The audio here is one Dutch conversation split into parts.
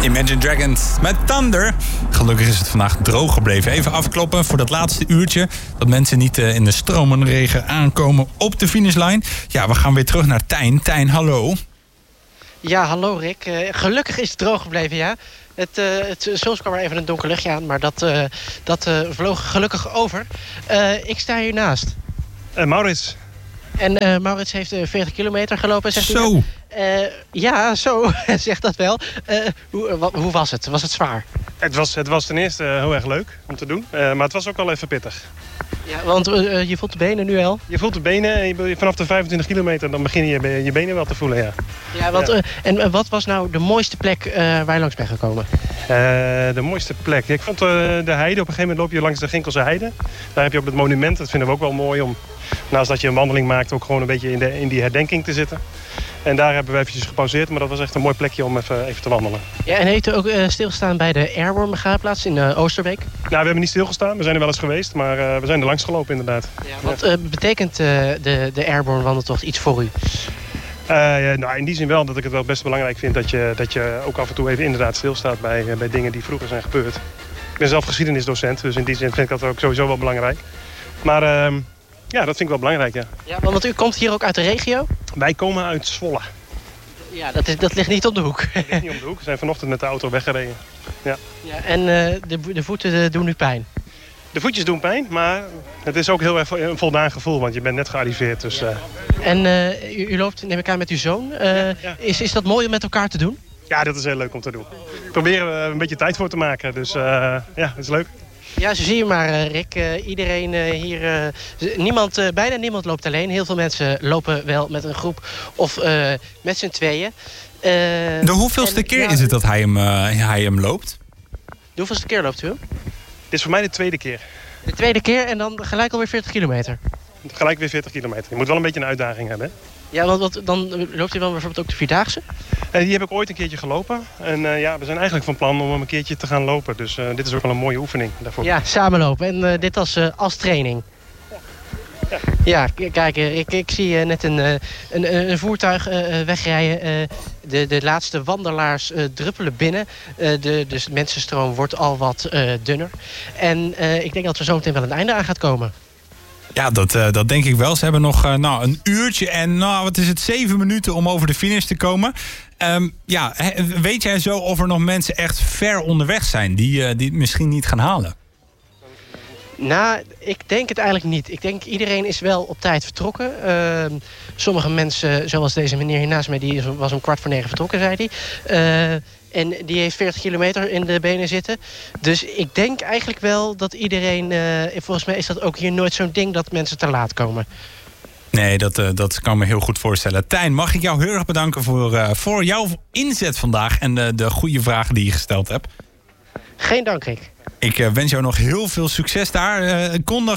Imagine Dragons met Thunder. Gelukkig is het vandaag droog gebleven. Even afkloppen voor dat laatste uurtje. Dat mensen niet in de stromende regen aankomen op de finishlijn. Ja, we gaan weer terug naar Tijn. Tijn, hallo. Ja, hallo Rick. Gelukkig is het droog gebleven, ja. Soms kwam er even een donker luchtje aan, maar dat vloog gelukkig over. Ik sta hiernaast. Maurits. En Maurits heeft 40 kilometer gelopen, zegt Zo. hij. Ja, zo zegt dat wel. Hoe was het? Was het zwaar? Het was ten eerste heel erg leuk om te doen, maar het was ook wel even pittig. Ja, want je voelt de benen nu al? Je voelt de benen en vanaf de 25 kilometer dan begin je benen wel te voelen, ja. Ja, want, ja. En wat was nou de mooiste plek waar je langs bent gekomen? De mooiste plek? Ik vond de heide. Op een gegeven moment loop je langs de Ginkelse heide. Daar heb je ook het monument. Dat vinden we ook wel mooi om, naast dat je een wandeling maakt, ook gewoon een beetje in die herdenking te zitten. En daar hebben we eventjes gepauzeerd, maar dat was echt een mooi plekje om even te wandelen. Ja, en heeft u ook stilgestaan bij de Airborne begraafplaats in Oosterbeek? Nou, we hebben niet stilgestaan. We zijn er wel eens geweest, maar we zijn er langs gelopen inderdaad. Ja, wat betekent de Airborne wandeltocht iets voor u? Nou, in die zin wel dat ik het wel best belangrijk vind dat je ook af en toe even inderdaad stilstaat bij dingen die vroeger zijn gebeurd. Ik ben zelf geschiedenisdocent, dus in die zin vind ik dat ook sowieso wel belangrijk. Maar ja, dat vind ik wel belangrijk, ja. Ja, want u komt hier ook uit de regio? Wij komen uit Zwolle. Ja, dat ligt niet om de hoek. Dat ligt niet om de hoek. We zijn vanochtend met de auto weggereden. Ja. Ja, en de voeten doen nu pijn? De voetjes doen pijn, maar het is ook heel erg een voldaan gevoel, want je bent net gearriveerd. Dus, En u loopt, neem ik aan, met uw zoon. Ja. Is dat mooi om met elkaar te doen? Ja, dat is heel leuk om te doen. Proberen we een beetje tijd voor te maken, dus ja, dat is leuk. Ja, zo zie je maar, Rick. Iedereen hier... bijna niemand loopt alleen. Heel veel mensen lopen wel met een groep of met z'n tweeën. De hoeveelste keer is het dat hij hem loopt? De hoeveelste keer loopt u hem? Dit is voor mij de tweede keer. De tweede keer en dan gelijk alweer 40 kilometer? Gelijk weer 40 kilometer. Je moet wel een beetje een uitdaging hebben, hè? Ja, want dan loopt hij wel bijvoorbeeld ook de Vierdaagse? Die heb ik ooit een keertje gelopen. En ja, we zijn eigenlijk van plan om hem een keertje te gaan lopen. Dus dit is ook wel een mooie oefening daarvoor. Ja, samenlopen. En dit als training. Ja, kijk, ik zie net een voertuig wegrijden. De laatste wandelaars druppelen binnen. Dus de mensenstroom wordt al wat dunner. En ik denk dat er zo meteen wel een einde aan gaat komen. Ja, dat denk ik wel. Ze hebben nog een uurtje en 7 minuten om over de finish te komen. Ja, weet jij zo of er nog mensen echt ver onderweg zijn die het misschien niet gaan halen? Nou, ik denk het eigenlijk niet. Ik denk iedereen is wel op tijd vertrokken. Sommige mensen, zoals deze meneer hier naast mij, die was om 8:45 vertrokken, zei hij. En die heeft 40 kilometer in de benen zitten. Dus ik denk eigenlijk wel dat iedereen... volgens mij is dat ook hier nooit zo'n ding dat mensen te laat komen. Nee, dat kan me heel goed voorstellen. Tijn, mag ik jou heel erg bedanken voor jouw inzet vandaag en de goede vragen die je gesteld hebt. Geen dank, Rick. Ik wens jou nog heel veel succes daar.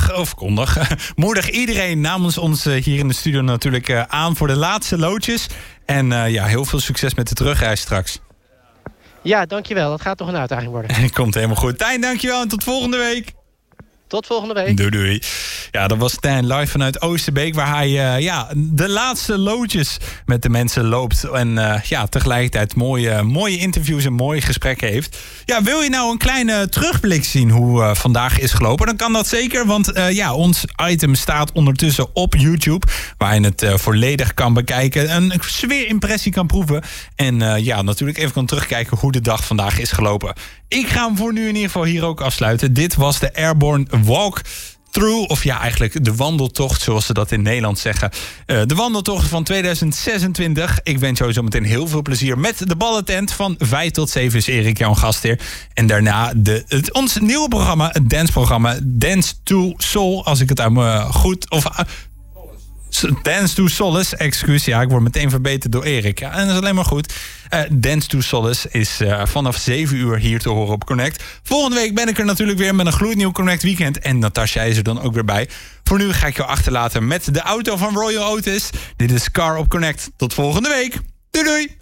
Moedig iedereen namens ons hier in de studio natuurlijk aan voor de laatste loodjes. En ja, heel veel succes met de terugreis straks. Ja, dankjewel. Dat gaat toch een uitdaging worden. Komt helemaal goed. Tijn, dankjewel en tot volgende week. Tot volgende week. Doei. Ja, dat was Tijn live vanuit Oosterbeek, waar hij de laatste loodjes met de mensen loopt. En tegelijkertijd mooie interviews en mooie gesprekken heeft. Ja, wil je nou een kleine terugblik zien hoe vandaag is gelopen? Dan kan dat zeker, want ons item staat ondertussen op YouTube, waar je het volledig kan bekijken. Een sfeerimpressie kan proeven. En natuurlijk even kan terugkijken hoe de dag vandaag is gelopen. Ik ga hem voor nu in ieder geval hier ook afsluiten. Dit was de Airborne Walkthrough, of ja, eigenlijk de wandeltocht, zoals ze dat in Nederland zeggen. De wandeltocht van 2026. Ik wens jou zo meteen heel veel plezier met de ballentent. Van 5 tot 7 is Erik jouw gastheer. En daarna ons nieuwe programma, het danceprogramma Dance to Soul, als ik het uit me goed... Dance to Solace, excuus. Ja, ik word meteen verbeterd door Erik. Ja, en dat is alleen maar goed. Dance to Solace is vanaf 7 uur hier te horen op Connect. Volgende week ben ik er natuurlijk weer met een gloednieuw Connect Weekend. En Natasja is er dan ook weer bij. Voor nu ga ik jou achterlaten met de auto van Royal Otis. Dit is Car op Connect. Tot volgende week. Doei!